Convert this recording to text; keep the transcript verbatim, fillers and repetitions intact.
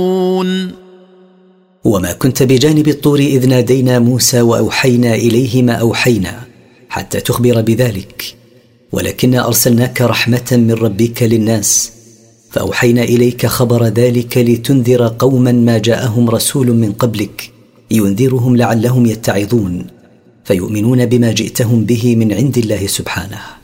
وما كنت بجانب الطور إذ نادينا موسى وأوحينا إليه ما أوحينا حتى تخبر بذلك، ولكننا أرسلناك رحمة من ربك للناس، فأوحينا إليك خبر ذلك لتنذر قوما ما جاءهم رسول من قبلك ينذرهم لعلهم يتعظون فيؤمنون بما جئتهم به من عند الله سبحانه.